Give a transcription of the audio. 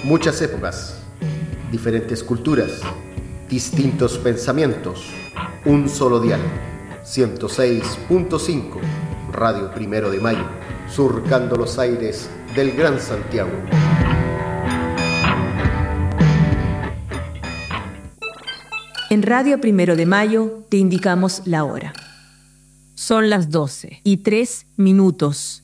Muchas épocas, diferentes culturas, distintos pensamientos, un solo dial. 106.5, Radio Primero de Mayo, surcando los aires del Gran Santiago. En Radio Primero de Mayo te indicamos la hora. Son las 12:03.